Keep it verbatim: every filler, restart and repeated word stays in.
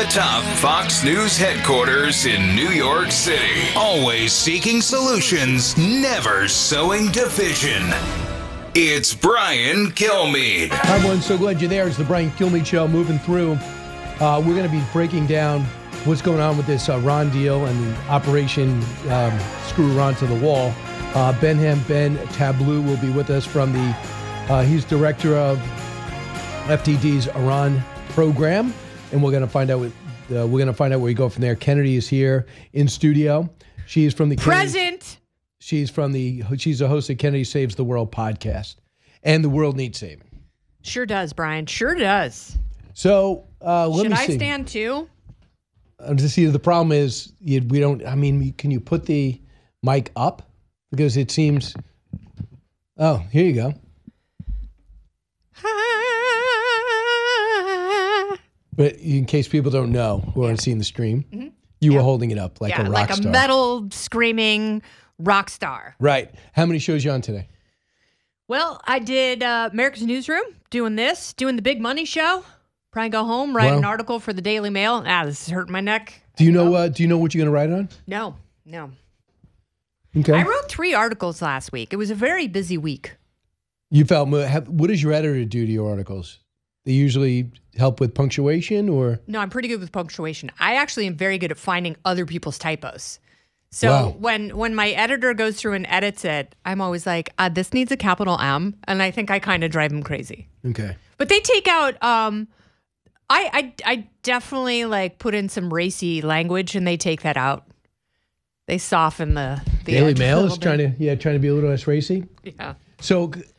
over-the-top Fox News headquarters in New York City. Always seeking solutions, never sowing division. It's Brian Kilmeade. Hi, everyone. So glad you're there. It's the Brian Kilmeade Show moving through. Uh, we're going to be breaking down what's going on with this uh, Iran deal and the Operation um, Screw Iran to the Wall. Uh, Benham Ben Tablu will be with us from the, uh, he's director of F T D's Iran program, and we're going to find out what, uh, we're going to find out where we go from there. Kennedy is here in studio. She's from the Present. Kennedy, she's from the she's a host of Kennedy Saves the World podcast, and the world needs saving. Sure does, Brian. Sure does. So uh, let Should me I see. stand too? Uh, to see the problem is you, we don't. I mean, can you put the mic up because it seems? Oh, here you go. But in case people don't know who aren't seeing the stream, mm-hmm. you yeah. were holding it up like yeah, a rock like star. a metal screaming rock star. Right. How many shows you on today? Well, I did uh, America's Newsroom, doing this, doing the Big Money Show. Probably go home, write Well, an article for the Daily Mail. Ah, this is hurting my neck. Do you know? Uh, do you know what you're going to write on? No, no. Okay. I wrote three articles last week. It was a very busy week. You felt. Have, what does your editor do to your articles? They usually help with punctuation, or No, I'm pretty good with punctuation. I actually am very good at finding other people's typos. So Wow. when when my editor goes through and edits it, I'm always like, uh, this needs a capital M, and I think I kind of drive him crazy. okay. But they take out. Um, I, I I definitely like put in some racy language, and they take that out. They soften the the Daily edge a Mail little is trying bit. to yeah trying to be a little less racy. Yeah. So